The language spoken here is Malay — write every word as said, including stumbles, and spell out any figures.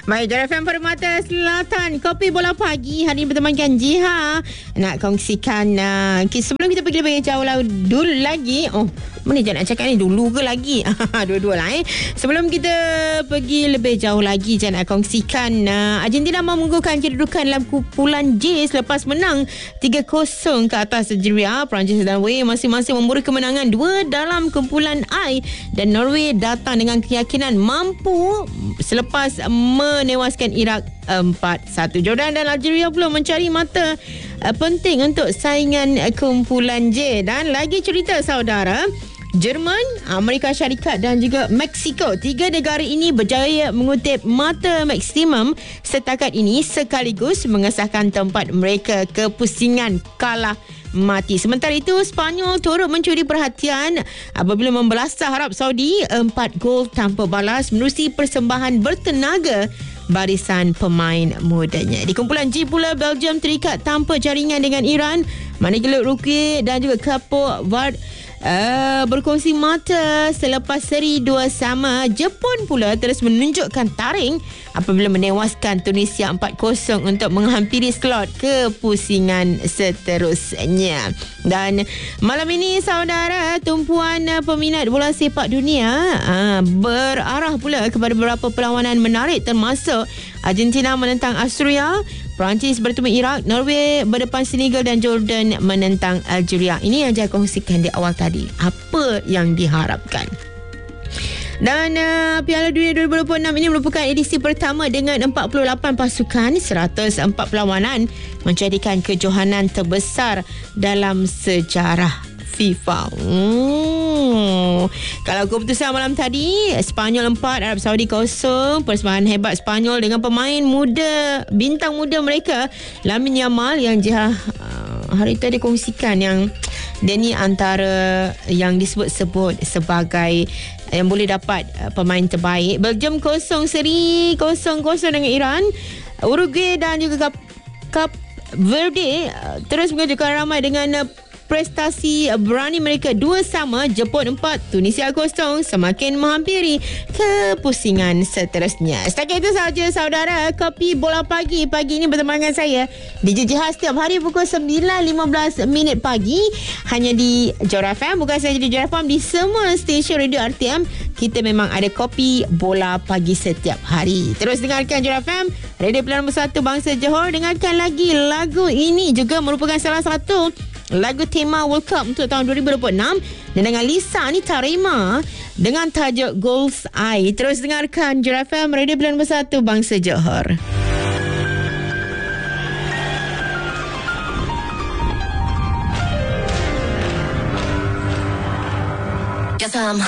Baik, J R F M Permata Selatan, Kopi Bola Pagi hari ini bertemankan Jiha. Nak kongsikan uh, sebelum kita pergi lebih jauh lah, dulu lagi. Oh, mana je nak cakap ni, dulu ke lagi? Dua-dua lah eh. Sebelum kita pergi lebih jauh lagi, je nak kongsikan uh, Argentina mengunggulkan kedudukan dalam kumpulan J selepas menang tiga kosong ke atas Algeria. Perancis dan Wales masing-masing memburu kemenangan dua dalam kumpulan I, dan Norway datang dengan keyakinan mampu selepas menewaskan Iraq empat satu. Jordan dan Algeria pula mencari mata uh, penting untuk saingan uh, kumpulan J. Dan lagi cerita saudara, Jerman, Amerika Syarikat dan juga Mexico, tiga negara ini berjaya mengutip mata maksimum setakat ini sekaligus mengesahkan tempat mereka ke pusingan kalah mati. Sementara itu, Spanyol turut mencuri perhatian apabila membelasah Arab Saudi empat gol tanpa balas menerusi persembahan bertenaga barisan pemain mudanya. Di kumpulan G pula, Belgium terikat tanpa jaringan dengan Iran, manakala Uruguay dan juga Cape Verde Uh, berkongsi mata selepas seri dua sama. Jepun pula terus menunjukkan taring apabila menewaskan Tunisia empat kosong untuk menghampiri slot ke pusingan seterusnya. Dan malam ini saudara, tumpuan uh, peminat bola sepak dunia uh, berarah pula kepada beberapa perlawanan menarik, termasuk Argentina menentang Austria, Perancis bertemu Iraq, Norway berdepan Senegal dan Jordan menentang Algeria. Ini yang saya kongsikan di awal tadi, apa yang diharapkan. Dan uh, Piala Dunia dua ribu dua puluh enam ini merupakan edisi pertama dengan empat puluh lapan pasukan, seratus empat perlawanan, menjadikan kejohanan terbesar dalam sejarah FIFA. Hmm. Kalau keputusan malam tadi, Spanyol empat, Arab Saudi kosong. Persembahan hebat Spanyol dengan pemain muda, bintang muda mereka, Lamine Yamal, yang Jiha uh, hari tadi kongsikan yang dia ni antara yang disebut-sebut sebagai yang boleh dapat uh, pemain terbaik. Belgium kosong seri kosong kosong dengan Iran. Uruguay dan juga Kap, Kap Verde uh, terus mengajukan ramai dengan uh, prestasi berani mereka dua sama. Jepun empat, Tunisia kosong, semakin menghampiri ke pusingan seterusnya. Setakat itu sahaja saudara, Kopi Bola Pagi pagi ini bersama dengan saya D J Jiha setiap hari pukul sembilan lima belas minit pagi hanya di J R F M. Bukan saja di J R F M, di semua stesen radio R T M kita memang ada Kopi Bola Pagi setiap hari. Terus dengarkan J R F M, radio pilihan bersatu bangsa Johor. Dengarkan lagi lagu ini, juga merupakan salah satu lagu tema World Cup untuk tahun dua ribu dua puluh enam, dan dengan Lisa ni Tarema dengan tajuk Goals Eye. Terus dengarkan J R F M, radio pilihan bersatu bangsa Johor. Guess I'm